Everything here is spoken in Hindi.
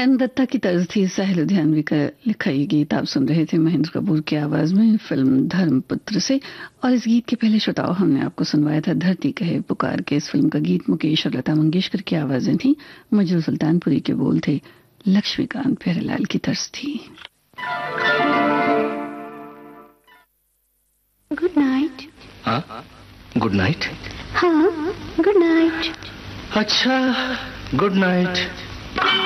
एन दत्ता की तर्ज थी साहिल लुधियानवी का लिखा ये गीत आप सुन रहे थे महेंद्र कपूर की आवाज में फिल्म धर्मपुत्र से। और इस गीत के पहले श्रोताओं हमने आपको सुनवाया था धरती कहे पुकार के। इस फिल्म का गीत मुकेश और लता मंगेशकर की आवाजें थी, मजरू सुल्तानपुरी के बोल थे, लक्ष्मीकांत प्यारेलाल की तर्ज थी। Good night. हाँ गुड नाइट। हाँ गुड नाइट। अच्छा गुड नाइट।